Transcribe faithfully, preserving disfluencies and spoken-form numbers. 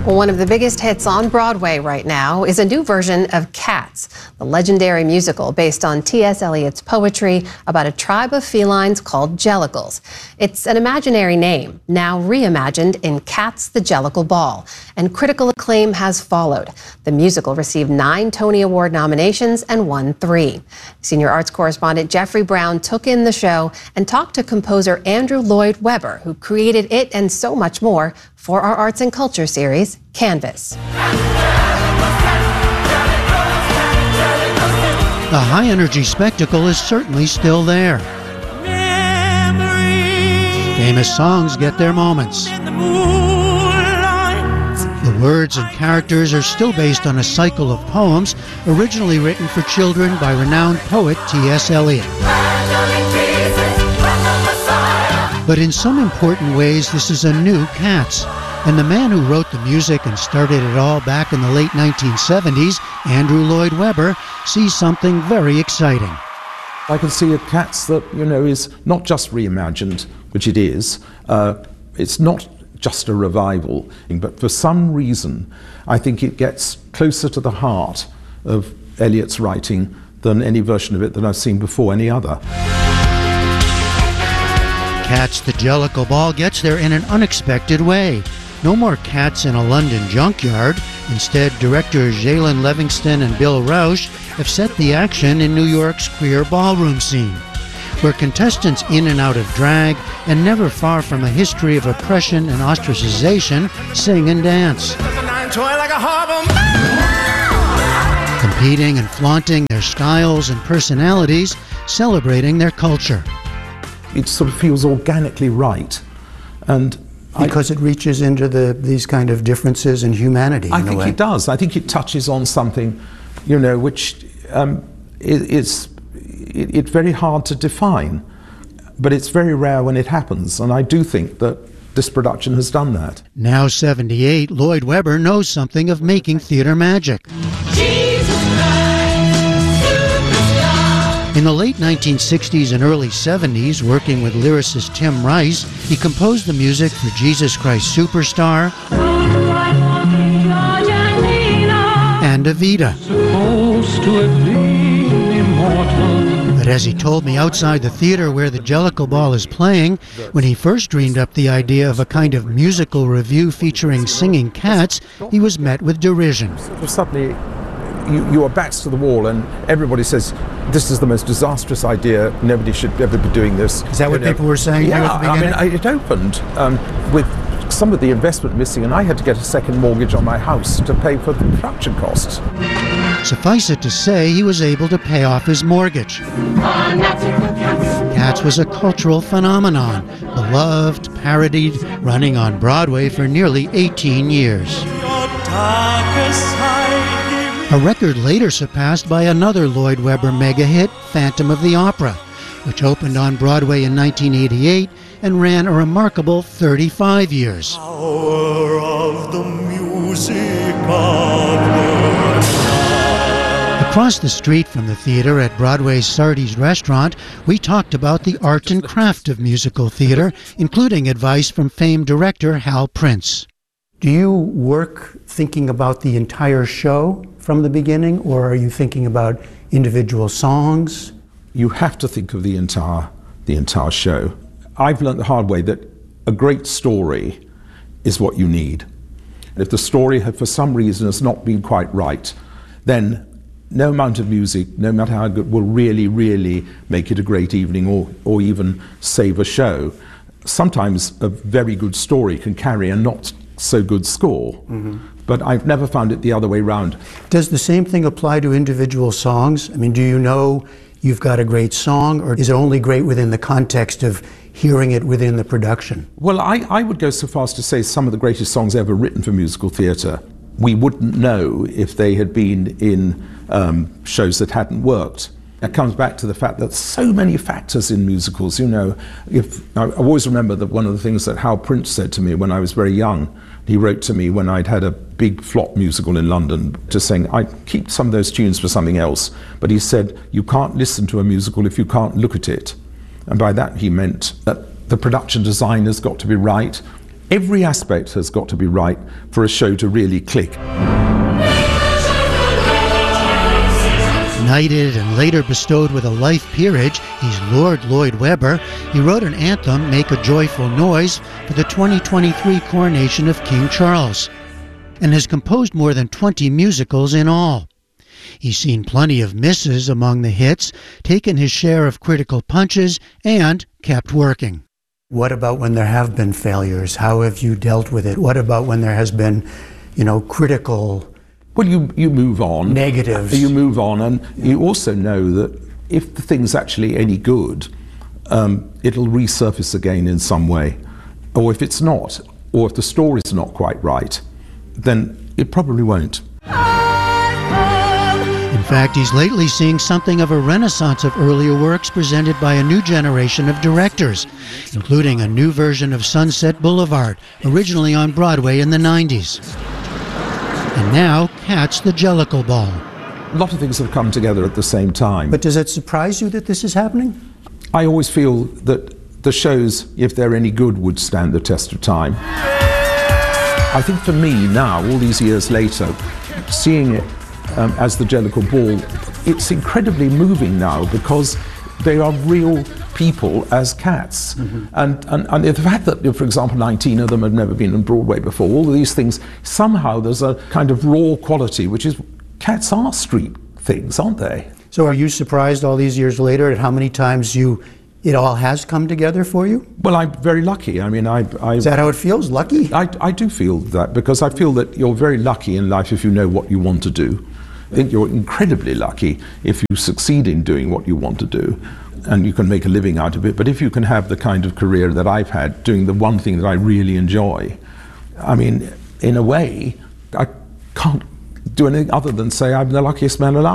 Well, one of the biggest hits on Broadway right now is a new version of Cats, the legendary musical based on T S Eliot's poetry about a tribe of felines called jellicles. It's an imaginary name, now reimagined in Cats the Jellicle Ball, and critical acclaim has followed. The musical received nine Tony Award nominations and won three. Senior arts correspondent Jeffrey Brown took in the show and talked to composer Andrew Lloyd Webber, who created it and so much more for our Arts and Culture series, Canvas. The high-energy spectacle is certainly still there. Memories. Famous songs get their moments. The, the words and characters are still based on a cycle of poems originally written for children by renowned poet T S Eliot. But in some important ways, this is a new Cats. And the man who wrote the music and started it all back in the late nineteen seventies, Andrew Lloyd Webber, sees something very exciting. I can see a Cats that, you know, is not just reimagined, which it is. Uh, it's not just a revival, but for some reason, I think it gets closer to the heart of Eliot's writing than any version of it that I've seen before, any other. Cats the Jellicle Ball gets there in an unexpected way. No more cats in a London junkyard. Instead, directors Jalen Livingston and Bill Rausch have set the action in New York's queer ballroom scene, where contestants in and out of drag and never far from a history of oppression and ostracization sing and dance, competing and flaunting their styles and personalities, celebrating their culture. It sort of feels organically right, and because I, it reaches into the these kind of differences in humanity. I in think a way. it does. I think it touches on something, you know, which um, is it, it's very hard to define, but it's very rare when it happens, and I do think that this production has done that. Now seventy-eight, Lloyd Webber knows something of making theater magic. In the late nineteen sixties and early seventies, working with lyricist Tim Rice, he composed the music for Jesus Christ Superstar and Evita. But as he told me outside the theater where the Jellicle Ball is playing, when he first dreamed up the idea of a kind of musical revue featuring singing cats, he was met with derision. Suddenly, You, you are backs to the wall and everybody says, this is the most disastrous idea, nobody should ever be doing this. Is that what you know, people were saying? Yeah, at the I mean, I, it opened um, with some of the investment missing, and I had to get a second mortgage on my house to pay for the production costs. Suffice it to say, he was able to pay off his mortgage. Cats was a cultural phenomenon, beloved, parodied, running on Broadway for nearly eighteen years. A record later surpassed by another Lloyd Webber mega hit, Phantom of the Opera, which opened on Broadway in nineteen eighty-eight and ran a remarkable thirty-five years. Power of the music of the night. Across the street from the theater at Broadway's Sardi's restaurant, we talked about the art and craft of musical theater, including advice from famed director Hal Prince. Do you work thinking about the entire show from the beginning, or are you thinking about individual songs? You have to think of the entire, the entire show. I've learned the hard way that a great story is what you need. If the story had, for some reason, has not been quite right, then no amount of music, no matter how good, will really, really make it a great evening or, or even save a show. Sometimes a very good story can carry a not so good score, mm-hmm. but I've never found it the other way round. Does the same thing apply to individual songs? I mean, do you know you've got a great song, or is it only great within the context of hearing it within the production? Well, I, I would go so far as to say some of the greatest songs ever written for musical theatre, we wouldn't know if they had been in um, shows that hadn't worked. It comes back to the fact that so many factors in musicals, you know, if I always remember that one of the things that Hal Prince said to me when I was very young, he wrote to me when I'd had a big flop musical in London, just saying, I keep some of those tunes for something else, but he said, you can't listen to a musical if you can't look at it. And by that he meant that the production design has got to be right, Every aspect has got to be right for a show to really click. Knighted and later bestowed with a life peerage, he's Lord Lloyd Webber. He wrote an anthem, Make a Joyful Noise, for the twenty twenty-three coronation of King Charles, and has composed more than twenty musicals in all. He's seen plenty of misses among the hits, taken his share of critical punches, and kept working. What about when there have been failures? How have you dealt with it? What about when there has been, you know, critical Well, you, you move on. negatives? You move on, and you also know that if the thing's actually any good, um, it'll resurface again in some way. Or if it's not, or if the story's not quite right, then it probably won't. In fact, he's lately seeing something of a renaissance of earlier works presented by a new generation of directors, including a new version of Sunset Boulevard, originally on Broadway in the nineties. And now, Cats the Jellicle Ball. A lot of things have come together at the same time. But does it surprise you that this is happening? I always feel that the shows, if they're any good, would stand the test of time. I think for me now, all these years later, seeing it um, as the Jellicle Ball, it's incredibly moving now because they are real people as cats. Mm-hmm. and, and, and the fact that, for example, nineteen of them have never been on Broadway before, all of these things, somehow there's a kind of raw quality, which is, cats are street things, aren't they? So are you surprised all these years later at how many times you it all has come together for you? Well, I'm very lucky. I mean, I... I Is that how it feels? Lucky? I, I do feel that, because I feel that you're very lucky in life if you know what you want to do. I think you're incredibly lucky if you succeed in doing what you want to do, and you can make a living out of it. But if you can have the kind of career that I've had, doing the one thing that I really enjoy, I mean, in a way, I can't do anything other than say I'm the luckiest man alive.